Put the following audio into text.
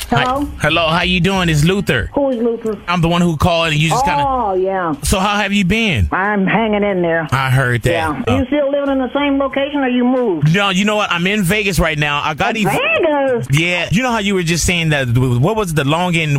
Hello? Hello, how you doing? It's Luther. Who is Luther? I'm the one who called and you just kind of... Oh, yeah. So how have you been? I'm hanging in there. I heard that. Yeah. You still living in the same location or you moved? No, you know what? I'm in Vegas right now. I got Vegas? Yeah. You know how you were just saying that, what was the long and